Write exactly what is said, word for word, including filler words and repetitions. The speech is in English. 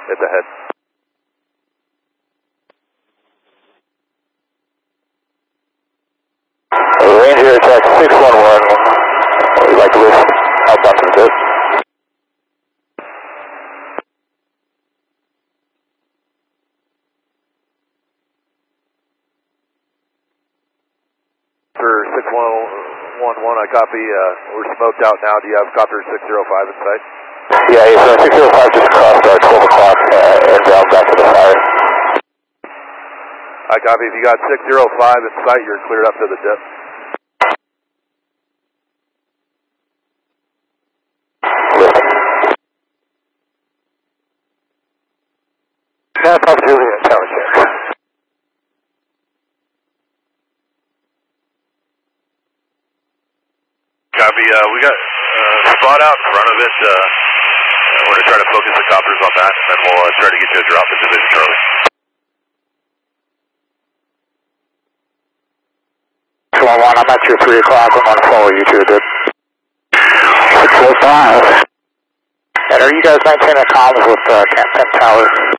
It's ahead. Ranger attack six one one. We'd like to listen outbound to the tip. For six one one one, I copy. Uh, we're smoked out now. Do you have copter six zero five in sight? Yeah, yeah, so six zero five just crossed our twelve o'clock uh, inbound back to the fire. I copy. If you got six zero five in sight, you're cleared up to the dip. That's off Juliet, tower check. Copy, uh, we got uh, spot out in front of it. Uh, we're going to try to focus the copters on that, and then we'll uh, try to get you a drop into Vision Charlie. two one one, I'm at your three o'clock. I'm going to follow you to the dip. six oh five. And are you guys maintaining comms with uh, Camp ten Tower?